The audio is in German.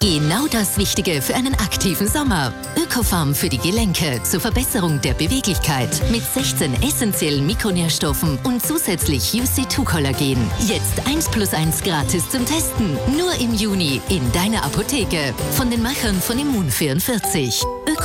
Genau das Wichtige für einen aktiven Sommer. Ökofarm für die Gelenke zur Verbesserung der Beweglichkeit mit 16 essentiellen Mikronährstoffen und zusätzlich UC2-Kollagen. Jetzt 1+1 gratis zum Testen. Nur im Juni in deiner Apotheke. Von den Machern von Immun44.